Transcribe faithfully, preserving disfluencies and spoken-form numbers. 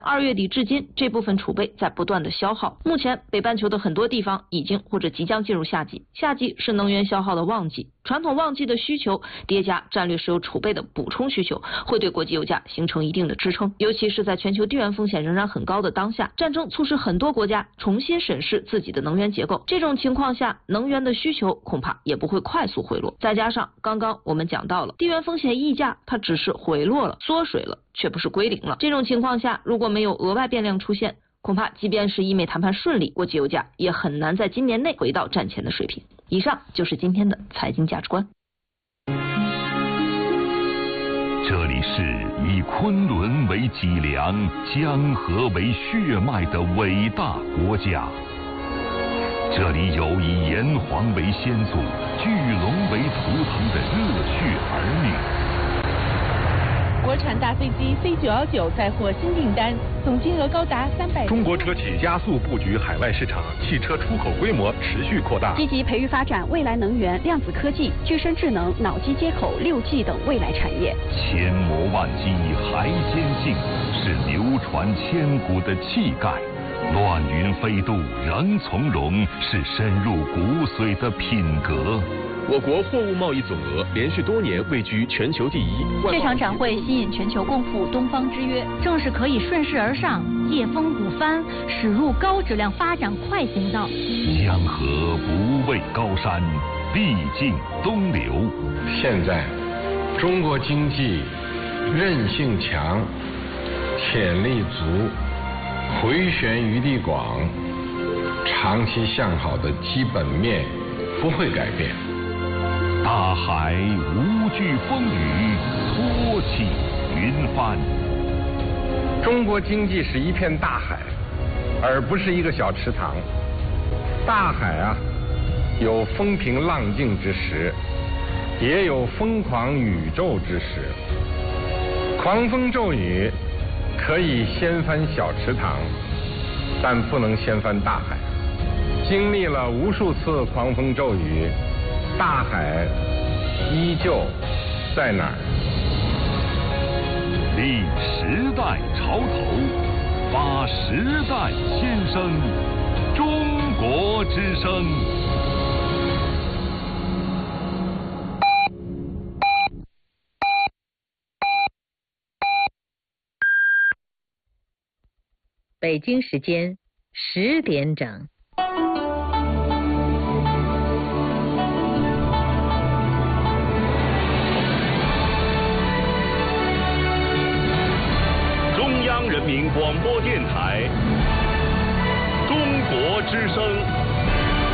二月底至今，这部分储备在不断的消耗。目前，北半球的很多地方已经或者即将进入夏季，夏季是能源消耗的旺季，传统旺季的需求叠加战略石油储备的补充需求，会对国际油价形成一定的支撑。尤其是在全球地缘风险仍然很高的当下，战争促使很多国家重新审视自己的能源结构，这种情况下，能源的需求恐怕也不会快速回落。再加上刚刚我们讲到了地缘风险溢价，它只是回落了、缩水了，却不是归零了。这种情况下，如果没有额外变量出现，恐怕即便是伊美谈判顺利，国际油价也很难在今年内回到战前的水平。以上就是今天的财经价值观。 这里是以昆仑为脊梁、江河为血脉的伟大国家。这里有以炎黄为先祖、巨龙为图腾的热血儿女。 国产大飞机 C 九一九再获新订单，总金额高达三百。 中国车企加速布局海外市场，汽车出口规模持续扩大。 积极培育发展未来能源、量子科技、具身智能、脑机接口、六 G 等未来产业。 千磨万击还坚信，是流传千古的气概。乱云飞渡仍从容，是深入骨髓的品格。 我国货物贸易总额连续多年位居全球第一。 这场展会吸引全球共赴东方之约，正是可以顺势而上、借风鼓帆，驶入高质量发展快行道。 江河不畏高山，必尽东流。 现在，中国经济韧性强，潜力足，回旋余地广，长期向好的基本面不会改变。 大海无惧风雨，托起云帆。 中国经济是一片大海，而不是一个小池塘。大海啊，有风平浪静之时，也有疯狂宇宙之时。狂风骤雨可以掀翻小池塘，但不能掀翻大海。经历了无数次狂风骤雨，大海依旧在哪儿？ 立时代潮头，发时代先声，中国之声。 北京时间十点整。 中央人民广播电台